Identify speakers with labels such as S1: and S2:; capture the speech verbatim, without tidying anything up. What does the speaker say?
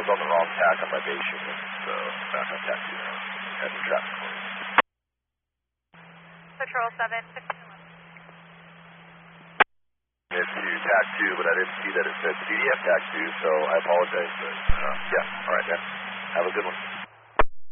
S1: was on the wrong tack on my base shipment, so back on tack two now. Had the traffic for you.
S2: Patrol seven, fifteen eleven.
S1: Into tack two, but I didn't see that it said C D F tack two, so I apologize, but uh, yeah, alright then. Have a good one.